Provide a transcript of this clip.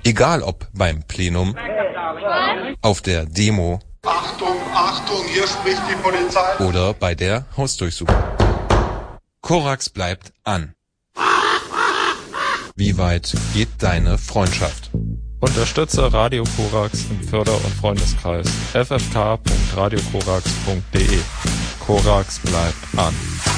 Egal ob beim Plenum, auf der Demo, Achtung, Achtung, hier spricht die Polizei. Oder bei der Hausdurchsuchung. Korax bleibt an. Wie weit geht deine Freundschaft? Unterstütze Radio Korax im Förder- und Freundeskreis. ffk.radiokorax.de. Korax bleibt an.